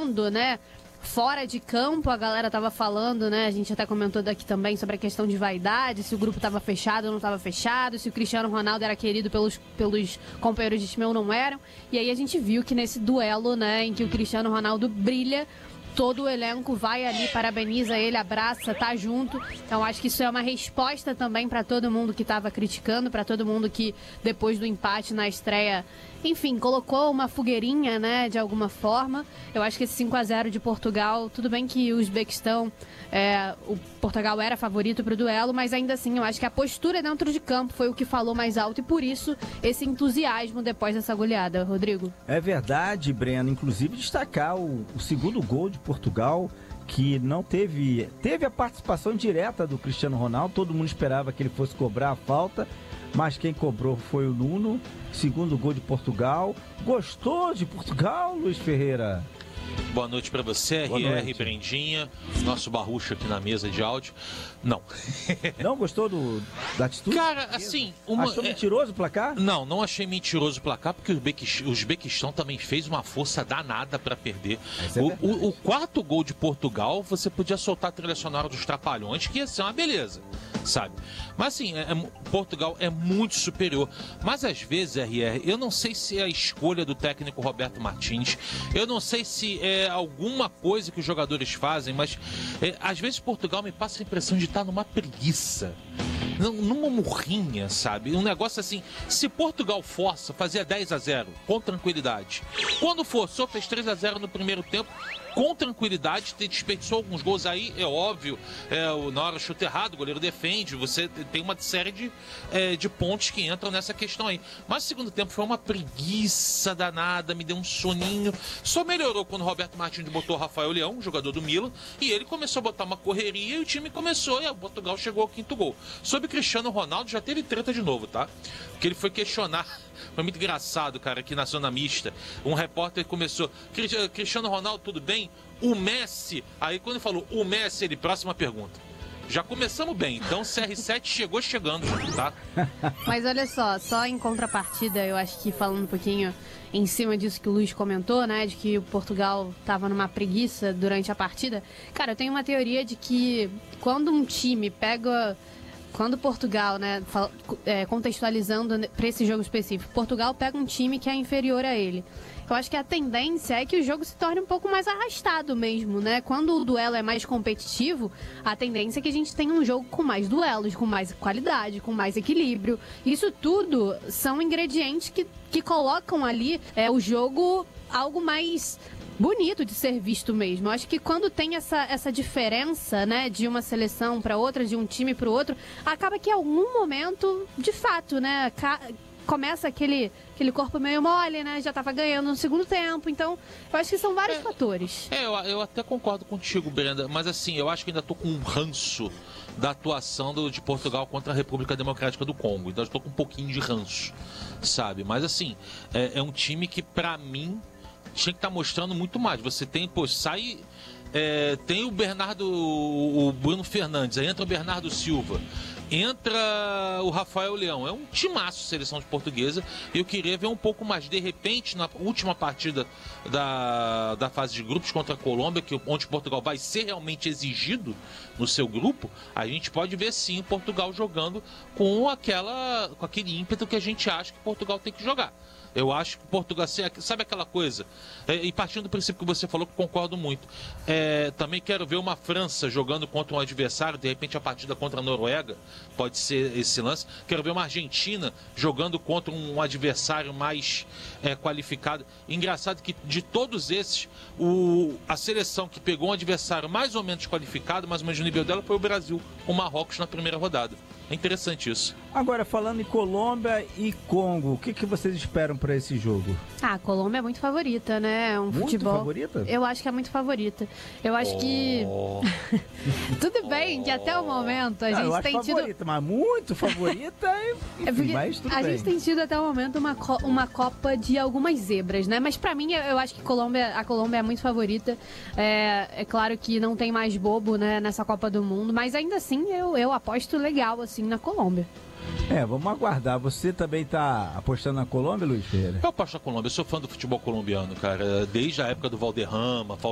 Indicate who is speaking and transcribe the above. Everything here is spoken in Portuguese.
Speaker 1: falando, né? Fora de campo, a galera tava falando, né? A gente até comentou daqui também sobre a questão de vaidade, se o grupo tava fechado ou não tava fechado, se o Cristiano Ronaldo era querido pelos companheiros de time ou não eram. E aí a gente viu que nesse duelo, né, em que o Cristiano Ronaldo brilha, todo o elenco vai ali, parabeniza ele, abraça, tá junto. Então acho que isso é uma resposta também para todo mundo que estava criticando, para todo mundo que depois do empate na estreia, enfim, colocou uma fogueirinha, né, de alguma forma. Eu acho que esse 5-0 de Portugal, tudo bem que o Uzbequistão, o Portugal era favorito para o duelo, mas ainda assim eu acho que a postura dentro de campo foi o que falou mais alto e por isso esse entusiasmo depois dessa goleada, Rodrigo.
Speaker 2: É verdade, Breno, inclusive destacar o segundo gol de Portugal, que não teve a participação direta do Cristiano Ronaldo, todo mundo esperava que ele fosse cobrar a falta, mas quem cobrou foi o Nuno. Segundo gol de Portugal. Gostou de Portugal, Luiz Ferreira?
Speaker 3: Boa noite para você, RR, Brendinha, nosso barrucho aqui na mesa de áudio. Não.
Speaker 2: Não gostou da atitude?
Speaker 3: Cara, assim...
Speaker 2: Achou mentiroso o placar?
Speaker 3: Não achei mentiroso o placar, porque o Uzbequistão também fez uma força danada para perder. O quarto gol de Portugal, você podia soltar a trilha sonora dos Trapalhões, que ia ser uma beleza, sabe? Mas assim, Portugal é muito superior. Mas às vezes, RR, eu não sei se é a escolha do técnico Roberto Martins, eu não sei se é alguma coisa que os jogadores fazem, mas às vezes Portugal me passa a impressão de estar numa preguiça, numa murrinha, sabe? Um negócio assim, se Portugal força, fazia 10-0 com tranquilidade. Quando forçou, fez 3-0 no primeiro tempo, com tranquilidade, desperdiçou alguns gols aí, é óbvio, na hora chute errado, o goleiro defende, você tem uma série de pontos que entram nessa questão aí. Mas o segundo tempo foi uma preguiça danada, me deu um soninho. Só melhorou quando o Roberto Martins botou o Rafael Leão, jogador do Milan, e ele começou a botar uma correria e o time começou, e o Portugal chegou ao quinto gol. Sobre Cristiano Ronaldo, já teve treta de novo, tá? Porque ele foi questionar. Foi muito engraçado, cara, aqui na zona mista. Um repórter começou, Cristiano Ronaldo, tudo bem? O Messi, aí quando ele falou o Messi, ele, próxima pergunta. Já começamos bem, então CR7 chegou chegando, tá?
Speaker 1: Mas olha só em contrapartida, eu acho que falando um pouquinho em cima disso que o Luiz comentou, né, de que o Portugal estava numa preguiça durante a partida. Cara, eu tenho uma teoria de que quando um time pega... Quando Portugal, né, contextualizando para esse jogo específico, Portugal pega um time que é inferior a ele. Eu acho que a tendência é que o jogo se torne um pouco mais arrastado mesmo, né? Quando o duelo é mais competitivo, a tendência é que a gente tenha um jogo com mais duelos, com mais qualidade, com mais equilíbrio. Isso tudo são ingredientes que colocam ali o jogo algo mais bonito de ser visto mesmo. Eu acho que quando tem essa diferença, né, de uma seleção para outra, de um time para o outro, acaba que em algum momento, de fato, né, começa aquele corpo meio mole, né, já estava ganhando no segundo tempo. Então, eu acho que são vários fatores.
Speaker 3: Eu até concordo contigo, Brenda, mas assim, eu acho que ainda tô com um ranço da atuação de Portugal contra a República Democrática do Congo. Então, eu tô com um pouquinho de ranço, sabe? Mas assim, é um time que, pra mim, tinha que estar mostrando muito mais. Você tem, tem o Bruno Fernandes, aí entra o Bernardo Silva, entra o Rafael Leão. É um timaço seleção de portuguesa. Eu queria ver um pouco mais. De repente, na última partida da fase de grupos contra a Colômbia, onde Portugal vai ser realmente exigido no seu grupo, a gente pode ver sim o Portugal jogando com aquele ímpeto que a gente acha que Portugal tem que jogar. Eu acho que Portugal, sabe aquela coisa? E partindo do princípio que você falou, que concordo muito. Também quero ver uma França jogando contra um adversário, de repente a partida contra a Noruega, pode ser esse lance. Quero ver uma Argentina jogando contra um adversário mais qualificado. Engraçado que de todos esses, a seleção que pegou um adversário mais ou menos qualificado, mais ou menos no nível dela, foi o Brasil, o Marrocos na primeira rodada. É interessante isso.
Speaker 2: Agora, falando em Colômbia e Congo, o que vocês esperam para esse jogo?
Speaker 1: A Colômbia é muito favorita, né?
Speaker 2: Muito
Speaker 1: futebol.
Speaker 2: Favorita?
Speaker 1: Eu acho que é muito favorita. Eu acho que... Tudo bem que até o momento a gente tem tido...
Speaker 2: favorita, mas muito favorita, enfim, mas tudo bem.
Speaker 1: A gente tem tido até o momento uma Copa de algumas zebras, né? Mas pra mim, eu acho que a Colômbia é muito favorita. É claro que não tem mais bobo, né, nessa Copa do Mundo, mas ainda assim eu aposto legal, assim, na Colômbia.
Speaker 2: Vamos aguardar. Você também tá apostando na Colômbia, Luiz Ferreira?
Speaker 3: Eu aposto na Colômbia. Eu sou fã do futebol colombiano, cara. Desde a época do Valderrama,